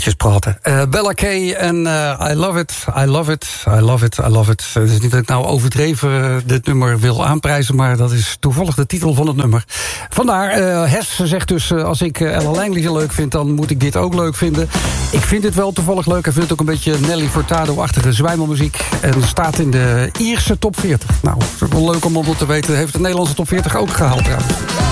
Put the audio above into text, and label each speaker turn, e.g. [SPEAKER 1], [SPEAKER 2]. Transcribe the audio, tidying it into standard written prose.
[SPEAKER 1] Praatjes praten. Bella Kay en I Love It, I Love It, I Love It, I Love It. Het is niet dat ik nou overdreven dit nummer wil aanprijzen, maar dat is toevallig de titel van het nummer. Vandaar, Hes zegt dus, als ik Ella Langley leuk vind, dan moet ik dit ook leuk vinden. Ik vind dit wel toevallig leuk. Hij vindt ook een beetje Nelly Furtado-achtige zwijmelmuziek. En staat in de Ierse top 40. Nou, het is wel leuk om te weten. Heeft de Nederlandse top 40 ook gehaald trouwens.